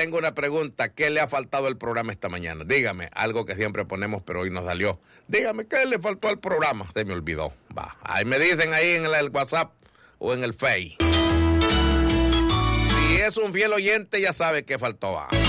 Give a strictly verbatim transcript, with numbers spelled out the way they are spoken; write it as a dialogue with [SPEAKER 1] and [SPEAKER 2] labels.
[SPEAKER 1] tengo una pregunta. ¿Qué le ha faltado al programa esta mañana? Dígame, algo que siempre ponemos, pero hoy nos salió. Dígame, ¿qué le faltó al programa? Se me olvidó. Va, ahí me dicen ahí en el WhatsApp o en el Face. Si es un fiel oyente, ya sabe qué faltó. Va.